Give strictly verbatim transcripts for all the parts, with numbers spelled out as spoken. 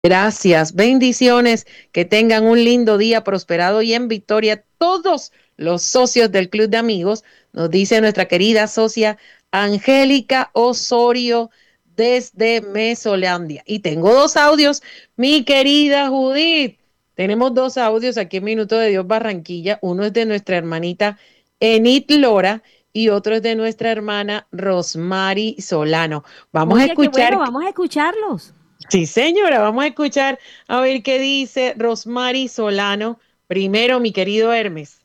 Gracias, bendiciones, que tengan un lindo día prosperado y en victoria todos los socios del Club de Amigos, nos dice nuestra querida socia Angélica Osorio desde Mesolandia. Y tengo dos audios, mi querida Judith. Tenemos dos audios aquí en Minuto de Dios Barranquilla. Uno es de nuestra hermanita Enid Lora y otro es de nuestra hermana Rosmary Solano. Vamos a Oye, qué bueno, escuchar. vamos a escucharlos. Sí, señora, vamos a escuchar a ver qué dice Rosmary Solano. Primero, mi querido Hermes.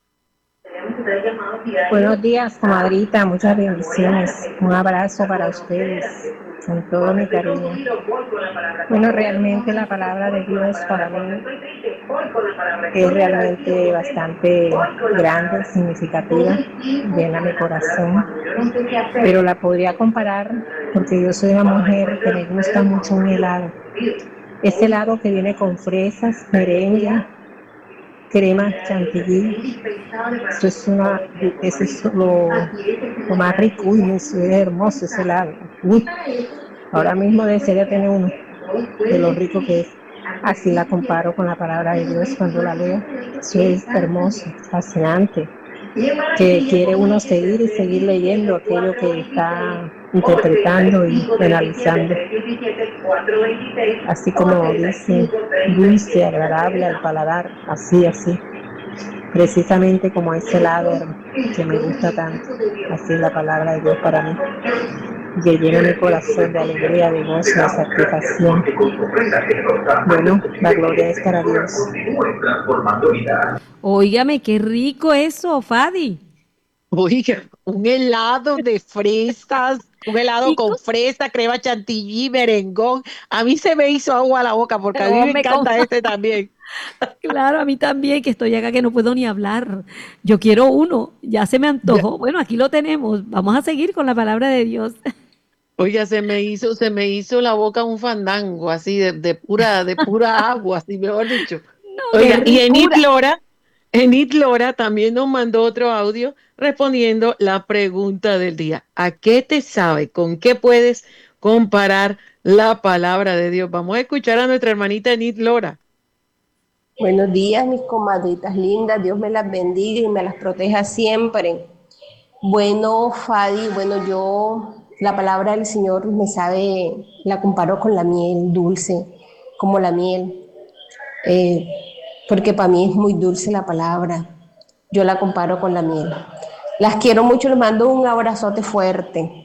Buenos días, comadrita, muchas bendiciones. Un abrazo para ustedes, con todo mi cariño. Bueno, realmente la palabra de Dios para mí es realmente bastante grande, significativa, llena mi corazón, pero la podría comparar porque yo soy una mujer que me gusta mucho un helado. Ese helado que viene con fresas, merengue, crema chantilly, eso es una, eso es lo, lo más rico. Uy, eso es hermoso ese helado. Uy, ahora mismo desearía tener uno de lo rico que es. Así la comparo con la palabra de Dios cuando la leo. Eso es hermoso, fascinante, que quiere uno seguir y seguir leyendo aquello que está interpretando y analizando. Así como dice, dulce, agradable al paladar, así, así. Precisamente como ese lado que me gusta tanto. Así es la palabra de Dios para mí, que llena mi corazón de alegría, de gozo, de satisfacción. Bueno, la gloria es para Dios. Óigame, qué rico eso, Fadi. Oiga, un helado de fresas, un helado Y con con, fresa, crema chantilly, merengón. A mí se me hizo agua a la boca porque a mí me hombre, con, encanta este también. claro, a mí también, que estoy acá que no puedo ni hablar. Yo quiero uno, ya se me Ya- antojó. Bueno, aquí lo tenemos. Vamos a seguir con la palabra de Dios. Oiga, se me hizo, se me hizo la boca un fandango, así de, de pura, de pura agua, así mejor dicho. No, qué Oiga, y Enid ricura. Lora, Enid Lora también nos mandó otro audio respondiendo la pregunta del día. ¿A qué te sabe? ¿Con qué puedes comparar la palabra de Dios? Vamos a escuchar a nuestra hermanita Enid Lora. Buenos días, mis comadritas lindas. Dios me las bendiga y me las proteja siempre. Bueno, Fadi, bueno, yo la palabra del Señor me sabe, la comparo con la miel dulce, como la miel, eh, porque para mí es muy dulce la palabra. Yo la comparo con la miel. Las quiero mucho, les mando un abrazote fuerte.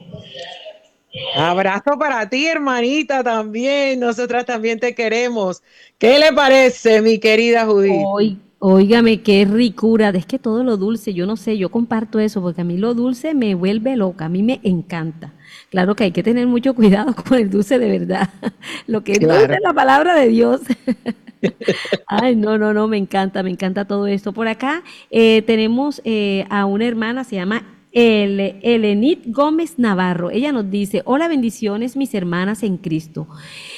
Abrazo para ti, hermanita, también. Nosotras también te queremos. ¿Qué le parece, mi querida Judith? Oy- Óigame, qué ricura. Es que todo lo dulce, yo no sé, yo comparto eso, porque a mí lo dulce me vuelve loca, a mí me encanta. Claro que hay que tener mucho cuidado con el dulce de verdad. Lo que es dulce Claro. es la palabra de Dios. Ay, no, no, no, me encanta, me encanta todo esto. Por acá eh, tenemos eh, a una hermana, se llama Ele- Elenit Gómez Navarro. Ella nos dice, hola, bendiciones, mis hermanas en Cristo.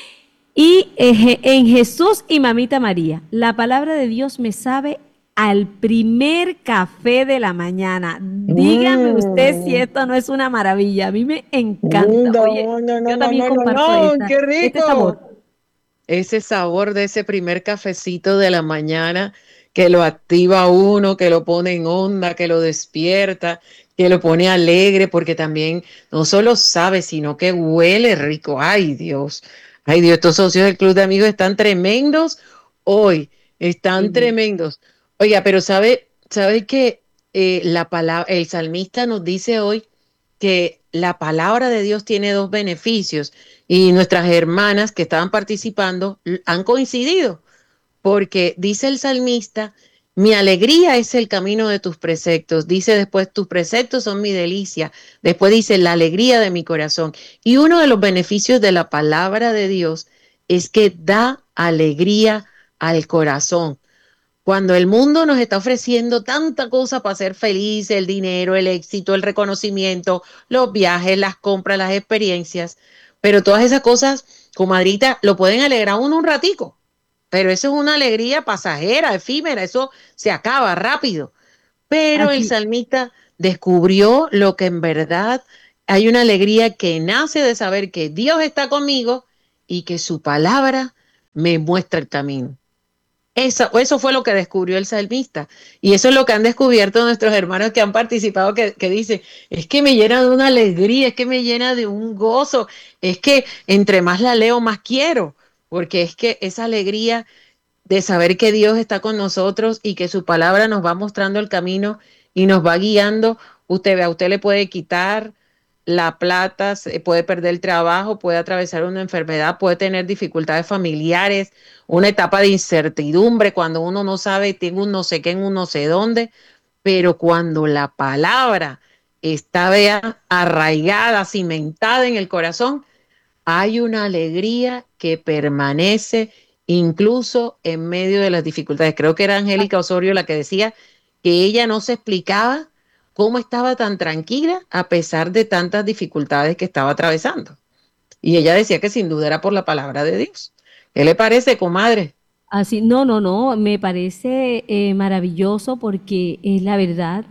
Y eh, en Jesús y Mamita María, la palabra de Dios me sabe al primer café de la mañana. Dígame usted si Mm. esto no es una maravilla. A mí me encanta. Oye, No, no, no, yo no, también no, no, comparto no, esta, qué este sabor. rico. Ese sabor de ese primer cafecito de la mañana que lo activa a uno, que lo pone en onda, que lo despierta, que lo pone alegre, porque también no solo sabe, sino que huele rico. Ay, Dios. Ay, Dios, estos socios del Club de Amigos están tremendos hoy, están Sí. tremendos. Oiga, pero sabe, sabe que eh, la palabra, el salmista nos dice hoy que la palabra de Dios tiene dos beneficios y nuestras hermanas que estaban participando han coincidido, porque dice el salmista, mi alegría es el camino de tus preceptos, dice después, tus preceptos son mi delicia, después dice, la alegría de mi corazón. Y uno de los beneficios de la palabra de Dios es que da alegría al corazón. Cuando el mundo nos está ofreciendo tanta cosa para ser feliz, el dinero, el éxito, el reconocimiento, los viajes, las compras, las experiencias, pero todas esas cosas, comadrita, lo pueden alegrar a uno un ratico, pero eso es una alegría pasajera, efímera, eso se acaba rápido. Pero el Así, salmista descubrió lo que en verdad hay una alegría que nace de saber que Dios está conmigo y que su palabra me muestra el camino. Eso, eso fue lo que descubrió el salmista. Y eso es lo que han descubierto nuestros hermanos que han participado, que, que dicen, es que me llena de una alegría, es que me llena de un gozo, es que entre más la leo, más quiero, porque es que esa alegría de saber que Dios está con nosotros y que su palabra nos va mostrando el camino y nos va guiando. Usted ve, a usted le puede quitar la plata, se puede perder el trabajo, puede atravesar una enfermedad, puede tener dificultades familiares, una etapa de incertidumbre cuando uno no sabe, tengo un no sé qué en un no sé dónde, pero cuando la palabra está vea, arraigada, cimentada en el corazón, hay una alegría que permanece incluso en medio de las dificultades. Creo que era Angélica Osorio la que decía que ella no se explicaba cómo estaba tan tranquila a pesar de tantas dificultades que estaba atravesando. Y ella decía que sin duda era por la palabra de Dios. ¿Qué le parece, comadre? Así, no, no, no, me parece eh, maravilloso porque es la verdad,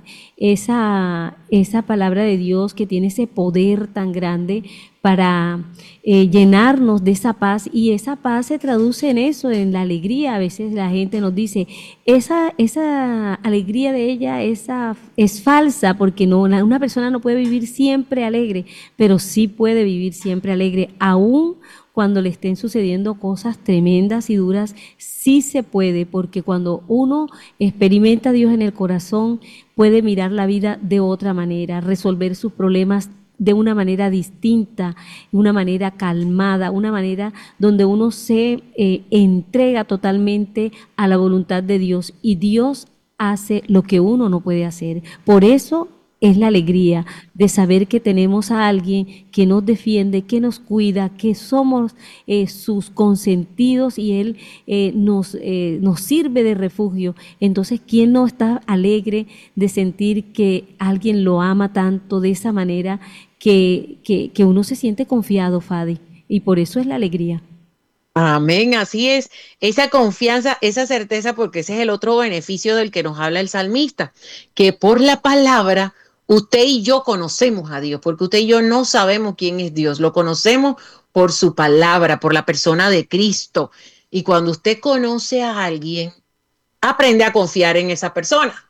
esa, esa palabra de Dios que tiene ese poder tan grande para eh, llenarnos de esa paz y esa paz se traduce en eso, en la alegría. A veces la gente nos dice, esa, esa alegría de ella esa, es falsa porque no, una una persona no puede vivir siempre alegre, pero sí puede vivir siempre alegre, aún cuando le estén sucediendo cosas tremendas y duras, sí se puede, porque cuando uno experimenta a Dios en el corazón, puede mirar la vida de otra manera, resolver sus problemas de una manera distinta, una manera calmada, una manera donde uno se eh, entrega totalmente a la voluntad de Dios y Dios hace lo que uno no puede hacer. Por eso es la alegría de saber que tenemos a alguien que nos defiende, que nos cuida, que somos eh, sus consentidos y Él eh, nos, eh, nos sirve de refugio. Entonces, ¿quién no está alegre de sentir que alguien lo ama tanto de esa manera que, que, que uno se siente confiado, Fadi? Y por eso es la alegría. Amén, así es. Esa confianza, esa certeza, porque ese es el otro beneficio del que nos habla el salmista, que por la palabra usted y yo conocemos a Dios, porque usted y yo no sabemos quién es Dios, lo conocemos por su palabra, por la persona de Cristo. Y cuando usted conoce a alguien, aprende a confiar en esa persona.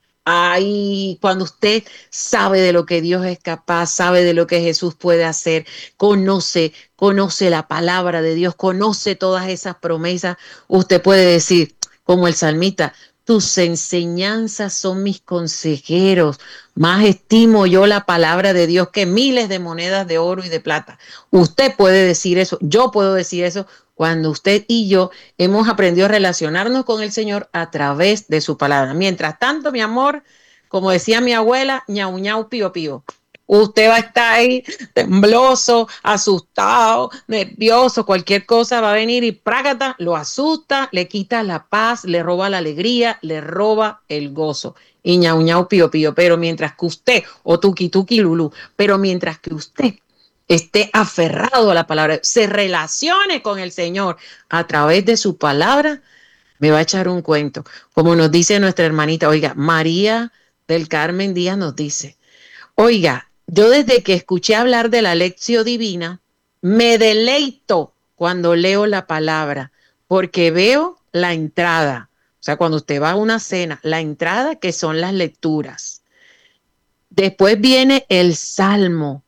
Ahí, cuando usted sabe de lo que Dios es capaz, sabe de lo que Jesús puede hacer, conoce, conoce la palabra de Dios, conoce todas esas promesas, usted puede decir, como el salmista, tus enseñanzas son mis consejeros, más estimo yo la palabra de Dios que miles de monedas de oro y de plata. Usted puede decir eso, yo puedo decir eso cuando usted y yo hemos aprendido a relacionarnos con el Señor a través de su palabra. Mientras tanto, mi amor, como decía mi abuela, ñau, ñau, pío, pío. Usted va a estar ahí tembloso, asustado, nervioso, cualquier cosa va a venir y prácata, lo asusta, le quita la paz, le roba la alegría, le roba el gozo. Y ñau, ñau, pío, pío. Pero mientras que usted, o tuki, tuki, lulú, pero mientras que usted esté aferrado a la palabra, se relacione con el Señor a través de su palabra, me va a echar un cuento. Como nos dice nuestra hermanita, oiga, María del Carmen Díaz nos dice, oiga, yo desde que escuché hablar de la lección divina, me deleito cuando leo la palabra, porque veo la entrada. O sea, cuando usted va a una cena, la entrada que son las lecturas. Después viene el salmo.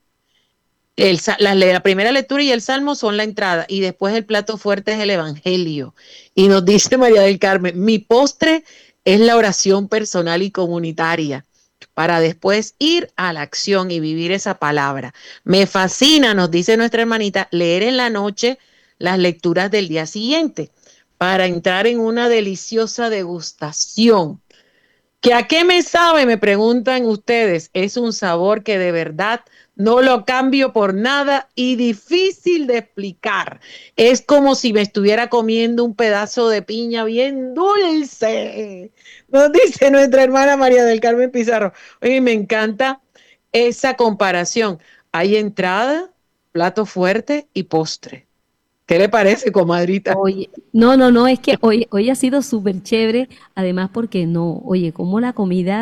El, la, la primera lectura y el salmo son la entrada y después el plato fuerte es el evangelio. Y nos dice María del Carmen, mi postre es la oración personal y comunitaria para después ir a la acción y vivir esa palabra. Me fascina, nos dice nuestra hermanita, leer en la noche las lecturas del día siguiente para entrar en una deliciosa degustación. ¿Que a qué me sabe? Me preguntan ustedes. Es un sabor que de verdad no lo cambio por nada y difícil de explicar. Es como si me estuviera comiendo un pedazo de piña bien dulce. Nos dice nuestra hermana María del Carmen Pizarro. Oye, me encanta esa comparación. Hay entrada, plato fuerte y postre. ¿Qué le parece, comadrita? Oye, no, no, no, es que hoy, hoy ha sido súper chévere, además porque no, oye, como la comida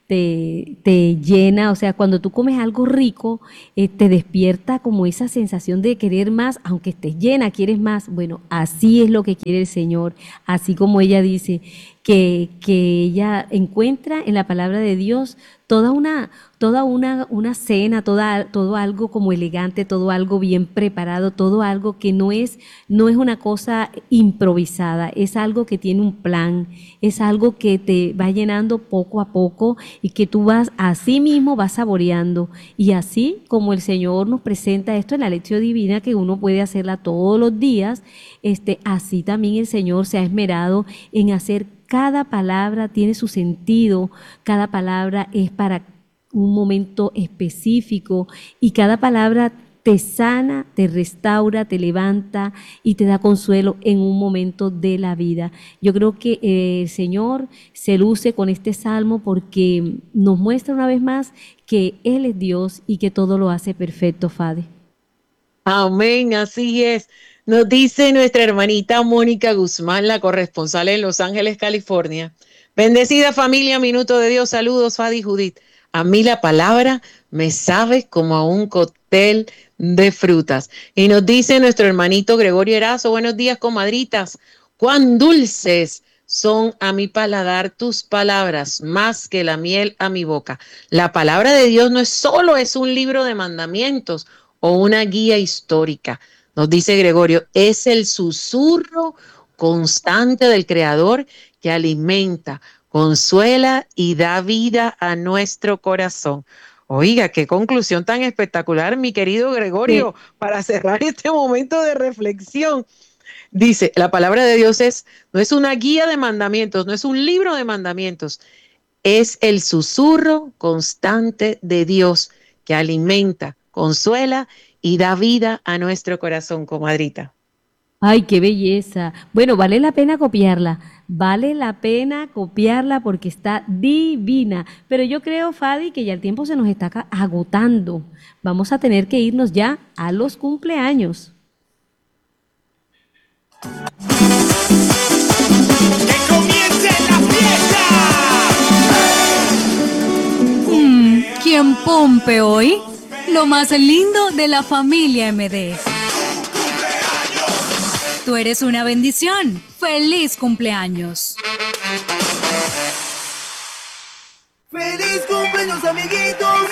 te, te llena, o sea, cuando tú comes algo rico, eh, te despierta como esa sensación de querer más, aunque estés llena, quieres más. Bueno, así es lo que quiere el Señor, así como ella dice, que, que ella encuentra en la palabra de Dios toda una, toda una, una cena, toda, todo algo como elegante, todo algo bien preparado, todo algo que no es, no es una cosa improvisada, es algo que tiene un plan, es algo que te va llenando poco a poco y que tú vas así mismo vas saboreando. Y así como el Señor nos presenta esto en la lección divina, que uno puede hacerla todos los días, este, así también el Señor se ha esmerado en hacer cada palabra tiene su sentido, cada palabra es para un momento específico y cada palabra te sana, te restaura, te levanta y te da consuelo en un momento de la vida. Yo creo que eh, el Señor se luce con este salmo porque nos muestra una vez más que Él es Dios y que todo lo hace perfecto, Fade. Amén, así es. Nos dice nuestra hermanita Mónica Guzmán, la corresponsal en Los Ángeles, California. Bendecida familia, minuto de Dios, saludos, Fadi y Judith. A mí la palabra me sabe como a un cóctel de frutas. Y nos dice nuestro hermanito Gregorio Erazo, buenos días, comadritas. Cuán dulces son a mi paladar tus palabras, más que la miel a mi boca. La palabra de Dios no es solo es un libro de mandamientos o una guía histórica. Nos dice Gregorio, es el susurro constante del Creador que alimenta, consuela y da vida a nuestro corazón. Oiga, qué conclusión tan espectacular, mi querido Gregorio, para cerrar este momento de reflexión. Dice, la palabra de Dios es, no es una guía de mandamientos, no es un libro de mandamientos, es el susurro constante de Dios que alimenta, consuela y da vida a nuestro corazón, comadrita. Ay, qué belleza. Bueno, vale la pena copiarla. Vale la pena copiarla porque está divina. Pero yo creo, Fadi, que ya el tiempo se nos está ca- agotando. Vamos a tener que irnos ya a los cumpleaños. ¡Que comience la fiesta! Mm, ¿quién pompe hoy? Lo más lindo de la familia M D. Tú eres una bendición. ¡Feliz cumpleaños! ¡Feliz cumpleaños, amiguitos!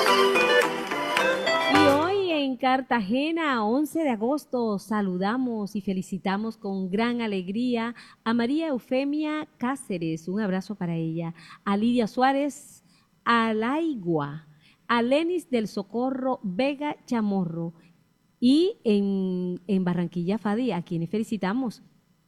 Y hoy en Cartagena, once de agosto, saludamos y felicitamos con gran alegría a María Eufemia Cáceres, un abrazo para ella, a Lidia Suárez, a Laigua, a Lenis del Socorro Vega Chamorro y en, en Barranquilla, Fadi, a quienes felicitamos.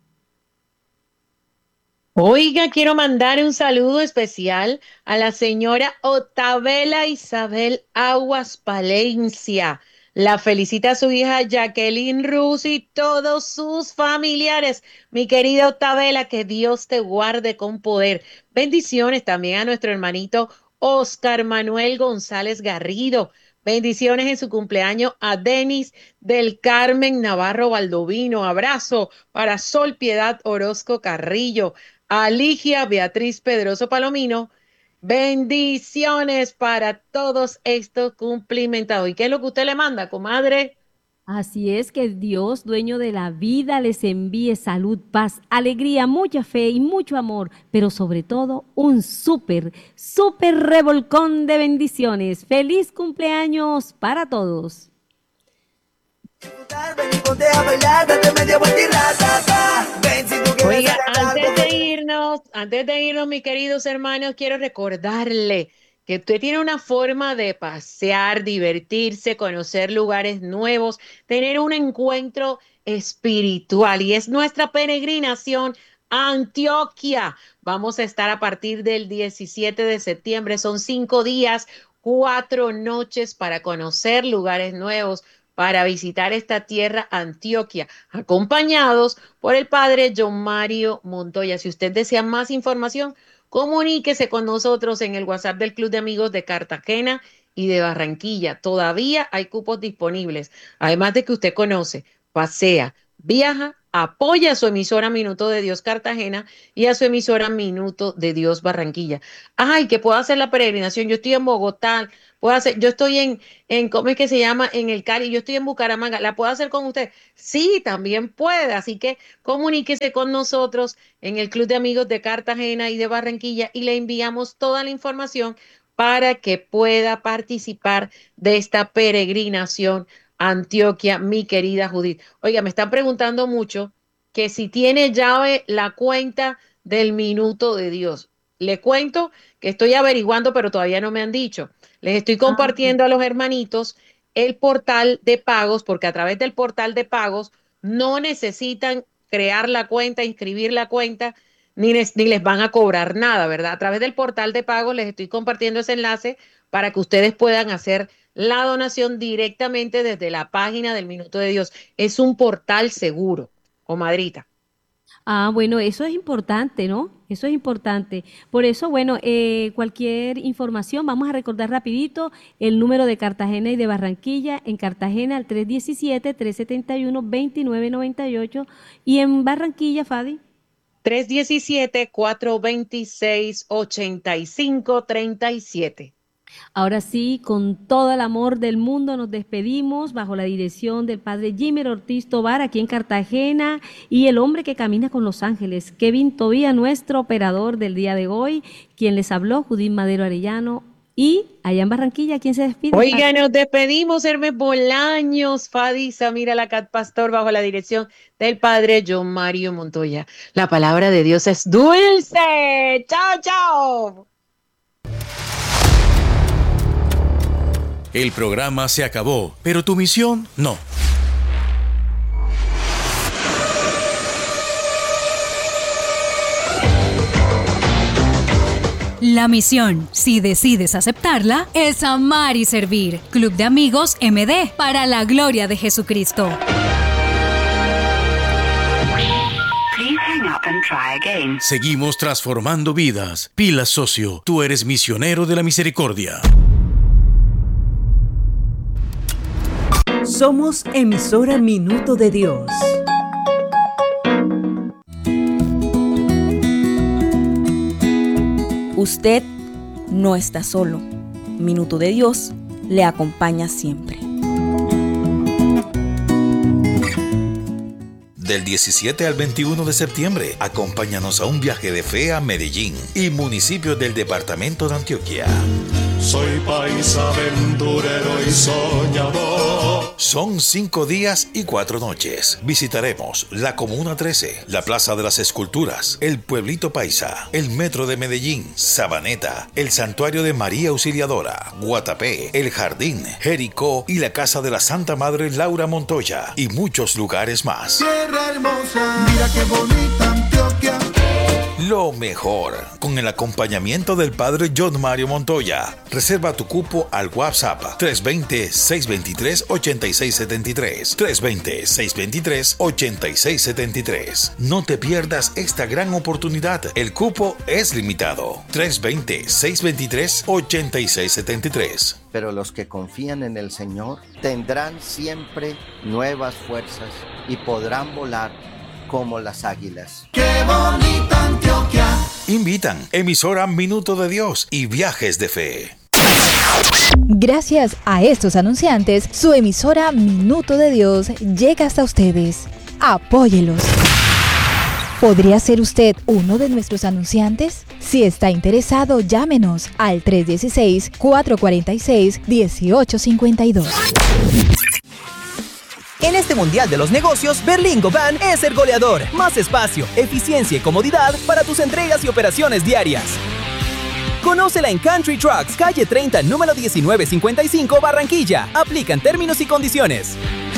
Oiga, quiero mandar un saludo especial a la señora Otavela Isabel Aguas Palencia. La felicita su hija Jacqueline Ruz y todos sus familiares. Mi querida Otavela, que Dios te guarde con poder. Bendiciones también a nuestro hermanito Oscar Manuel González Garrido. Bendiciones en su cumpleaños a Denis del Carmen Navarro Baldovino. Abrazo para Sol Piedad Orozco Carrillo. Aligia Beatriz Pedroso Palomino, bendiciones para todos estos cumplimentados. ¿Y qué es lo que usted le manda, comadre? Así es, que Dios, dueño de la vida, les envíe salud, paz, alegría, mucha fe y mucho amor, pero sobre todo un súper, súper revolcón de bendiciones. ¡Feliz cumpleaños para todos! Ven y ponte a bailar, date media vuelta y ratata. Ven si tú quieres Oiga, agarrar antes de porque- irnos, antes de irnos, mis queridos hermanos, quiero recordarle que usted tiene una forma de pasear, divertirse, conocer lugares nuevos, tener un encuentro espiritual y es nuestra peregrinación a Antioquia. Vamos a estar a partir del diecisiete de septiembre, son cinco días, cuatro noches para conocer lugares nuevos, para visitar esta tierra Antioquia, acompañados por el padre John Mario Montoya. Si usted desea más información, comuníquese con nosotros en el WhatsApp del Club de Amigos de Cartagena y de Barranquilla. Todavía hay cupos disponibles. Además de que usted conoce, pasea, viaja apoya a su emisora Minuto de Dios Cartagena y a su emisora Minuto de Dios Barranquilla. Ay, que puedo hacer la peregrinación. Yo estoy en Bogotá, puedo hacer, yo estoy en, en, ¿cómo es que se llama? En el Cali, yo estoy en Bucaramanga. ¿La puedo hacer con usted? Sí, también puede. Así que comuníquese con nosotros en el Club de Amigos de Cartagena y de Barranquilla y le enviamos toda la información para que pueda participar de esta peregrinación Antioquia, mi querida Judith. Oiga, me están preguntando mucho que si tiene llave la cuenta del Minuto de Dios. Le cuento que estoy averiguando, pero todavía no me han dicho. Les estoy compartiendo a los hermanitos el portal de pagos, porque a través del portal de pagos no necesitan crear la cuenta, inscribir la cuenta, ni les, ni les van a cobrar nada, ¿verdad? A través del portal de pagos les estoy compartiendo ese enlace para que ustedes puedan hacer la donación directamente desde la página del Minuto de Dios. Es un portal seguro, comadrita. Ah, bueno, eso es importante, ¿no? Eso es importante. Por eso, bueno, eh, cualquier información, vamos a recordar rapidito el número de Cartagena y de Barranquilla. En Cartagena, el tres diecisiete, tres setenta y uno, veintinueve noventa y ocho. Y en Barranquilla, Fadi. tres diecisiete, cuatrocientos veintiséis, ochenta y cinco treinta y siete. Ahora sí, con todo el amor del mundo nos despedimos bajo la dirección del padre Jimmy Ortiz Tobar aquí en Cartagena y el hombre que camina con los ángeles, Kevin Tobía, nuestro operador del día de hoy, quien les habló, Judith Madero Arellano, y allá en Barranquilla, ¿quién se despide? Oiga, nos despedimos, Hermes Bolaños, Fadi Samira Lacat Pastor, bajo la dirección del padre John Mario Montoya. La palabra de Dios es dulce. ¡Chao, chao! El programa se acabó, pero tu misión no. La misión, si decides aceptarla, es amar y servir. Club de Amigos M D, para la gloria de Jesucristo. Seguimos transformando vidas. Pila Socio, tú eres misionero de la misericordia. Somos emisora Minuto de Dios. Usted no está solo. Minuto de Dios le acompaña siempre. Del diecisiete al veintiuno de septiembre, acompáñanos a un viaje de fe a Medellín y municipios del departamento de Antioquia. Soy paisa aventurero y soñador. Son cinco días y cuatro noches. Visitaremos la Comuna trece, la Plaza de las Esculturas, el Pueblito Paisa, el Metro de Medellín, Sabaneta, el Santuario de María Auxiliadora, Guatapé, el Jardín, Jericó y la Casa de la Santa Madre Laura Montoya y muchos lugares más. Tierra hermosa, mira qué bonita Antioquia. Lo mejor, con el acompañamiento del padre John Mario Montoya. Reserva tu cupo al WhatsApp tres dos cero, seis dos tres, ocho seis siete tres, tres dos cero, seis dos tres, ocho seis siete tres. No te pierdas esta gran oportunidad. El cupo es limitado. tres dos cero, seis dos tres, ocho seis siete tres. Pero los que confían en el Señor tendrán siempre nuevas fuerzas y podrán volar como las águilas. ¡Qué bonita Antioquia! Invitan emisora Minuto de Dios y Viajes de Fe. Gracias a estos anunciantes, su emisora Minuto de Dios llega hasta ustedes. Apóyelos. ¿Podría ser usted uno de nuestros anunciantes? Si está interesado, llámenos al tres uno seis, cuatro cuatro seis, uno ocho cinco dos. En este Mundial de los Negocios, Berlingo Van es el goleador. Más espacio, eficiencia y comodidad para tus entregas y operaciones diarias. Conócela en Country Trucks, calle treinta, número diecinueve cincuenta y cinco, Barranquilla. Aplican términos y condiciones.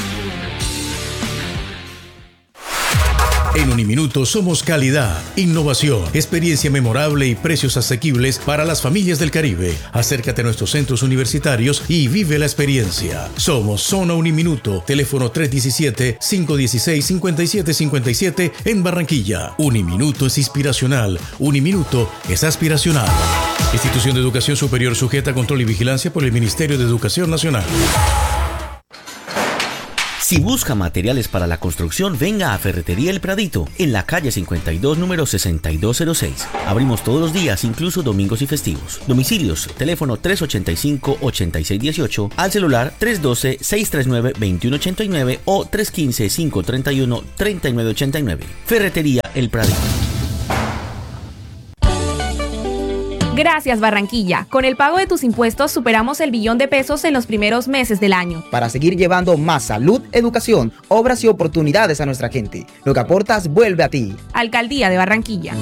En Uniminuto somos calidad, innovación, experiencia memorable y precios asequibles para las familias del Caribe. Acércate a nuestros centros universitarios y vive la experiencia. Somos Zona Uniminuto, teléfono tres uno siete, cinco uno seis, cinco siete cinco siete en Barranquilla. Uniminuto es inspiracional, Uniminuto es aspiracional. Institución de Educación Superior sujeta a control y vigilancia por el Ministerio de Educación Nacional. Si busca materiales para la construcción, venga a Ferretería El Pradito, en la calle cincuenta y dos, número sesenta y dos cero seis. Abrimos todos los días, incluso domingos y festivos. Domicilios, teléfono tres ochenta y cinco, ochenta y seis dieciocho, al celular tres uno dos, seis tres nueve, dos uno ocho nueve o tres uno cinco, cinco tres uno, tres nueve ocho nueve. Ferretería El Pradito. Gracias, Barranquilla. Con el pago de tus impuestos superamos el billón de pesos en los primeros meses del año. Para seguir llevando más salud, educación, obras y oportunidades a nuestra gente. Lo que aportas vuelve a ti. Alcaldía de Barranquilla.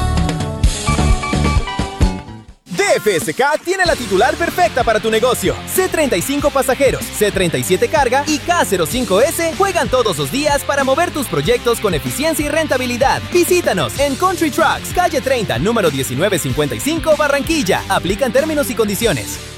D F S K tiene la titular perfecta para tu negocio. C treinta y cinco Pasajeros, C treinta y siete Carga y K cero cinco S juegan todos los días para mover tus proyectos con eficiencia y rentabilidad. Visítanos en Country Trucks, calle treinta, número diecinueve cincuenta y cinco, Barranquilla. Aplican términos y condiciones.